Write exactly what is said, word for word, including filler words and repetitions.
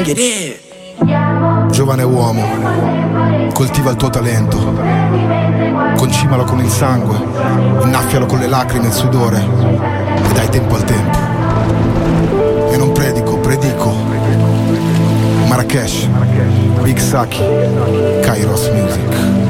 Giovane uomo, coltiva il tuo talento, concimalo con il sangue, innaffialo con le lacrime e il sudore e dai tempo al tempo. E non predico, predico. Marrakesh, Big Saki, Kairos Music.